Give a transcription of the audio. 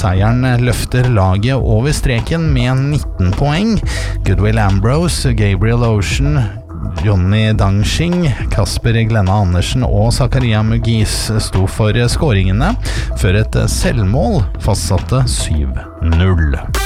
seieren løfter laget over streken med 19 poeng. Goodwill Ambrose, Gabriel Ocean, Johnny Dangxing, Kasper Glenna Andersen og Zakaria Mugis sto for skåringene, før et selvmål fastsatte 7-0.